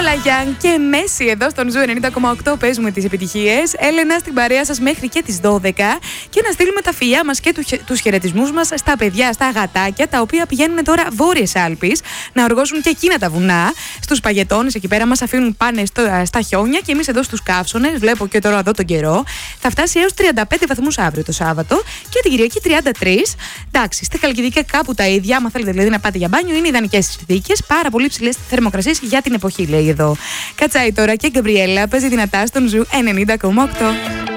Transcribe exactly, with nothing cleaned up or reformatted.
Λαγιάν και Μέση εδώ στον Ζου ενενήντα κόμμα οκτώ. Παίζουμε τις επιτυχίες. Έλενα στην παρέα σας μέχρι και τις δώδεκα. Και να στείλουμε τα φιλιά μας και τους χαιρετισμούς μας στα παιδιά, στα αγατάκια, τα οποία πηγαίνουν τώρα βόρειες Άλπεις να οργώσουν και εκείνα τα βουνά. Στους παγετώνες εκεί πέρα μας αφήνουν πάνε στο, στα χιόνια και εμείς εδώ στους καύσονες. Βλέπω και τώρα εδώ τον καιρό. Θα φτάσει έως τριάντα πέντε βαθμούς αύριο το Σάββατο και την Κυριακή τριάντα τρία. Εντάξει, στη Χαλκιδική κάπου τα ίδια. Άμα θέλετε δηλαδή να πάτε για μπάνιο, είναι ιδανικές συνθήκες. Πάρα πολύ ψηλές θερμοκρασίες για την εποχή, λέει εδώ. Κατσάει τώρα και η Γκαμπριέλα παίζει δυνατά στον Ζου ενενήντα κόμμα οκτώ.